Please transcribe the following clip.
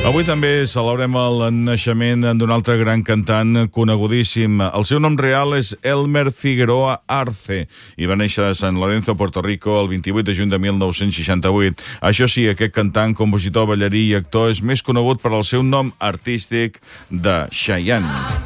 Avui també celebrem el naixement d'un altre gran cantant conegudíssim. El seu nom real és Elmer Figueroa Arce i va néixer a San Lorenzo, Puerto Rico, el 28 de juny de 1968. Això sí, aquest cantant, compositor, ballarí i actor és més conegut per al seu nom artístic de Chayanne.